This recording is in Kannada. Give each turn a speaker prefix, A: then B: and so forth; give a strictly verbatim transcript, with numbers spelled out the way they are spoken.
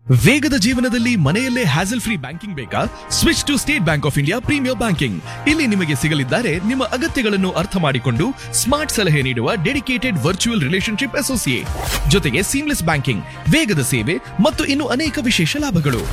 A: ವೇಗದ ಜೀವನದಲ್ಲಿ ಮನೆಯಲ್ಲೇ ಹ್ಯಾಸಲ್ ಫ್ರೀ ಬ್ಯಾಂಕಿಂಗ್ ಬೇಕಾ? Switch to state bank of India premier banking. ಇಲ್ಲಿ ನಿಮಗೆ ಸಿಗಲಿದ್ದಾರೆ ನಿಮ್ಮ ಅಗತ್ಯಗಳನ್ನು ಅರ್ಥ ಮಾಡಿಕೊಂಡು ಸ್ಮಾರ್ಟ್ ಸಲಹೆ ನೀಡುವ ಡೆಡಿಕೇಟೆಡ್ ವರ್ಚುವಲ್ ರಿಲೇಶನ್ಶಿಪ್ ಅಸೋಸಿಯೇಟ್, ಜೊತೆಗೆ ಸೀಮ್ಲೆಸ್ ಬ್ಯಾಂಕಿಂಗ್, ವೇಗದ ಸೇವೆ ಮತ್ತು ಇನ್ನು ಅನೇಕ ವಿಶೇಷ ಲಾಭಗಳು.